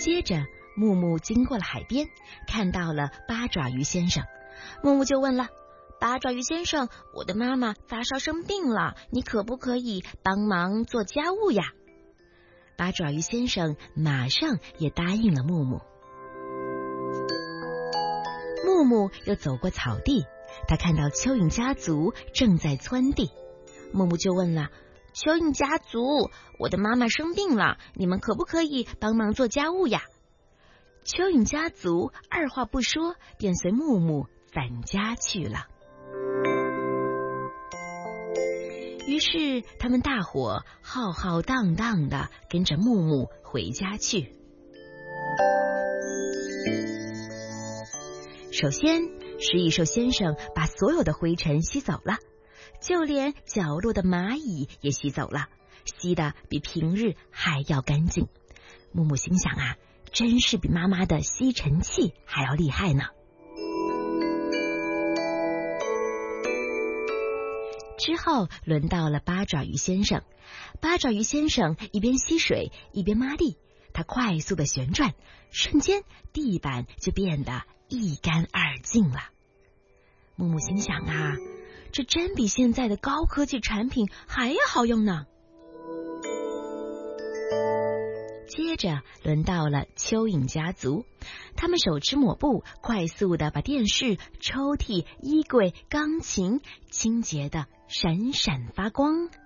接着木木经过了海边，看到了八爪鱼先生。木木就问了：八爪鱼先生，我的妈妈发烧生病了，你可不可以帮忙做家务呀？八爪鱼先生马上也答应了木木。木木又走过草地，他看到蚯蚓家族正在撺地。木木就问了：蚯蚓家族，我的妈妈生病了，你们可不可以帮忙做家务呀？蚯蚓家族二话不说，便随木木返家去了。于是他们大伙浩浩荡荡地跟着木木回家去。首先，食蚁兽先生把所有的灰尘吸走了，就连角落的蚂蚁也吸走了，吸得比平日还要干净。木木心想啊，真是比妈妈的吸尘器还要厉害呢。之后轮到了八爪鱼先生。八爪鱼先生一边吸水一边抹地，他快速的旋转，瞬间地板就变得一干二净了。木木心想啊，这真比现在的高科技产品还要好用呢。接着轮到了蚯蚓家族，他们手持抹布，快速地把电视、抽屉、衣柜、钢琴清洁得闪闪发光。